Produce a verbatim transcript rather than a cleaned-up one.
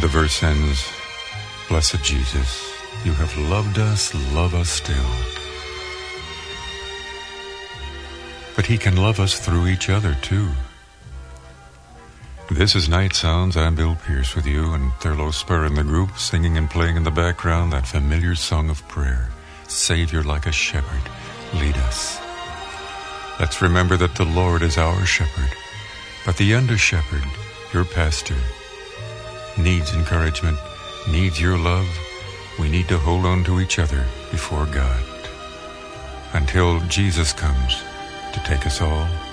the verse ends, "Blessed Jesus, you have loved us, love us still." But he can love us through each other too. This is Night Sounds. I'm Bill Pierce with you and Thurlow Spur in the group, singing and playing in the background that familiar song of prayer, "Savior, like a shepherd, lead us." Let's remember that the Lord is our shepherd, but the under-shepherd, your pastor, needs encouragement, needs your love. We need to hold on to each other before God until Jesus comes to take us all